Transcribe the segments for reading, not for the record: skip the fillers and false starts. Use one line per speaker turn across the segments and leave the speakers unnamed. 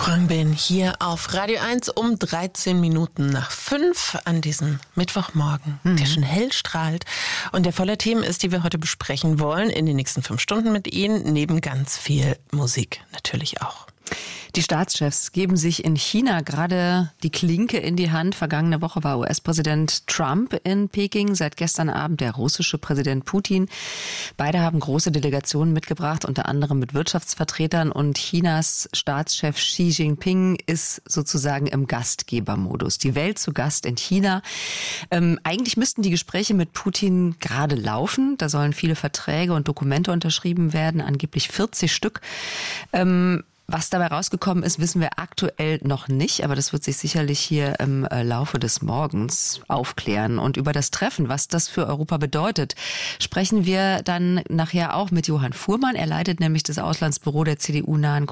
Khruangbin hier auf Radio 1 um 13 Minuten nach 5 an diesem Mittwochmorgen, der schon hell strahlt und der voller Themen ist, die wir heute besprechen wollen, in den nächsten 5 Stunden mit Ihnen, neben ganz viel Musik natürlich auch.
Die Staatschefs geben sich in China gerade die Klinke in die Hand. Vergangene Woche war US-Präsident Trump in Peking, seit gestern Abend der russische Präsident Putin. Beide haben große Delegationen mitgebracht, unter anderem mit Wirtschaftsvertretern. Und Chinas Staatschef Xi Jinping ist sozusagen im Gastgebermodus. Die Welt zu Gast in China. Eigentlich müssten die Gespräche mit Putin gerade laufen. Da sollen viele Verträge und Dokumente unterschrieben werden, angeblich 40 Stück. Was dabei rausgekommen ist, wissen wir aktuell noch nicht, aber das wird sich sicherlich hier im Laufe des Morgens aufklären. Und über das Treffen, was das für Europa bedeutet, sprechen wir dann nachher auch mit Johann Fuhrmann. Er leitet nämlich das Auslandsbüro der CDU-nahen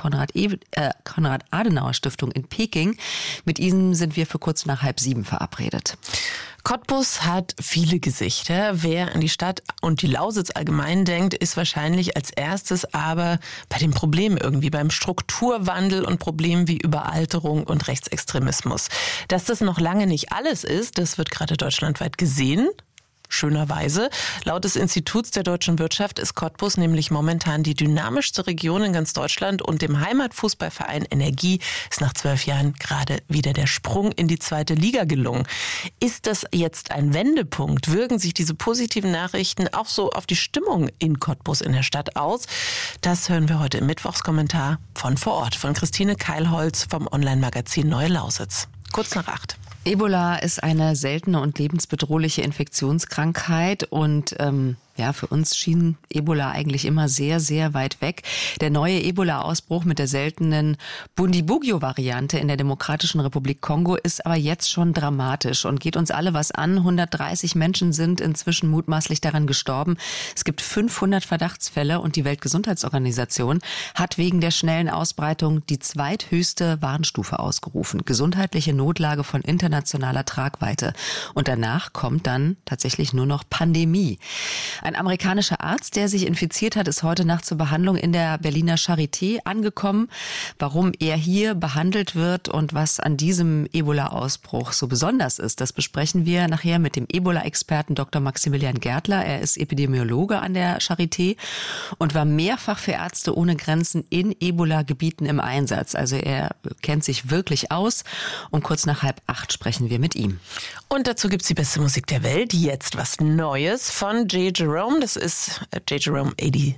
Konrad-Adenauer-Stiftung in Peking. Mit ihm sind wir für kurz nach 6:30 verabredet.
Cottbus hat viele Gesichter. Wer an die Stadt und die Lausitz allgemein denkt, ist wahrscheinlich als erstes aber bei den Problemen irgendwie, beim Strukturwandel und Problemen wie Überalterung und Rechtsextremismus. Dass das noch lange nicht alles ist, das wird gerade deutschlandweit gesehen. Schönerweise. Laut des Instituts der deutschen Wirtschaft ist Cottbus nämlich momentan die dynamischste Region in ganz Deutschland und dem Heimatfußballverein Energie ist nach 12 Jahren gerade wieder der Sprung in die 2. Liga gelungen. Ist das jetzt ein Wendepunkt? Wirken sich diese positiven Nachrichten auch so auf die Stimmung in Cottbus in der Stadt aus? Das hören wir heute im Mittwochskommentar von vor Ort, von Christine Keilholz vom Online-Magazin Neue Lausitz. Kurz nach 8.
Ebola ist eine seltene und lebensbedrohliche Infektionskrankheit und für uns schien Ebola eigentlich immer sehr, sehr weit weg. Der neue Ebola-Ausbruch mit der seltenen Bundibugyo-Variante in der Demokratischen Republik Kongo ist aber jetzt schon dramatisch und geht uns alle was an. 130 Menschen sind inzwischen mutmaßlich daran gestorben. Es gibt 500 Verdachtsfälle und die Weltgesundheitsorganisation hat wegen der schnellen Ausbreitung die zweithöchste Warnstufe ausgerufen. Gesundheitliche Notlage von internationaler Tragweite. Und danach kommt dann tatsächlich nur noch Pandemie. Ein amerikanischer Arzt, der sich infiziert hat, ist heute Nacht zur Behandlung in der Berliner Charité angekommen. Warum er hier behandelt wird und was an diesem Ebola-Ausbruch so besonders ist, das besprechen wir nachher mit dem Ebola-Experten Dr. Maximilian Gärtler. Er ist Epidemiologe an der Charité und war mehrfach für Ärzte ohne Grenzen in Ebola-Gebieten im Einsatz. Also er kennt sich wirklich aus. Und kurz nach 7:30 sprechen wir mit ihm.
Und dazu gibt's die beste Musik der Welt. Jetzt was Neues von J. Jerome. Das ist J. Jerome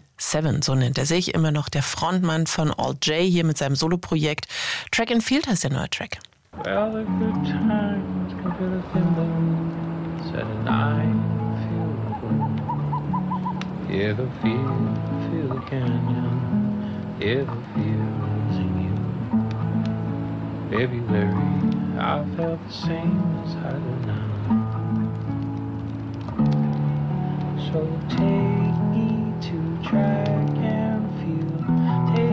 87, so nennt er sich. Immer noch der Frontmann von All J hier mit seinem Soloprojekt. Track and Field heißt der neue Track.
Well, the good times can fill a thimble, said and I feel the ever feel the canyon, ever feel losing you. February, I felt the same as I do now. So take